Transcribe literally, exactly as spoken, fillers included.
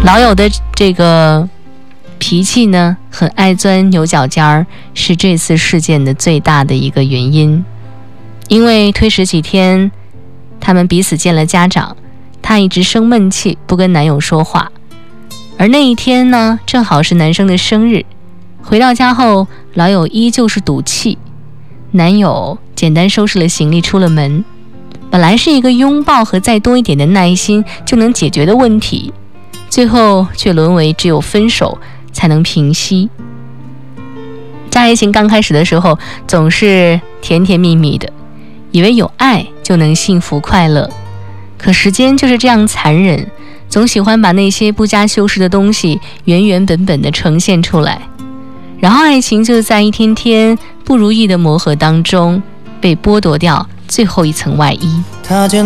老友的这个脾气呢，很爱钻牛角尖儿，是这次事件的最大的一个原因。因为推迟几天，他们彼此见了家长，她一直生闷气，不跟男友说话。而那一天呢，正好是男生的生日。回到家后，老友依旧是赌气，男友简单收拾了行李出了门。本来是一个拥抱和再多一点的耐心就能解决的问题，最后却沦为只有分手才能平息。在爱情刚开始的时候，总是甜甜蜜蜜的，以为有爱就能幸福快乐。可时间就是这样残忍，总喜欢把那些不加修饰的东西原原本本的呈现出来，然后爱情就在一天天不如意的磨合当中被剥夺掉最后一层外衣。 他见